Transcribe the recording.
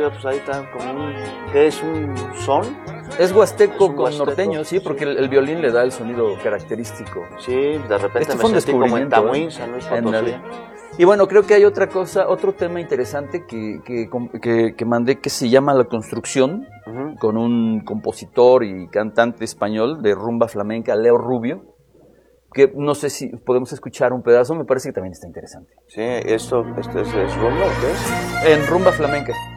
oiga, pues ahí está como ¿qué es un son? Es huasteco con huasteco, norteño, sí, porque el violín le da el sonido característico. Sí, de repente Fue un me sentí como en descubrimiento, Tamuín, San Luis Potosí. Ándale. Y bueno, creo que hay otra cosa, otro tema interesante que mandé que se llama La Construcción, con un compositor y cantante español de rumba flamenca, Leo Rubio, que no sé si podemos escuchar un pedazo, me parece que también está interesante. Sí, ¿esto es rumba o qué es? En rumba flamenca.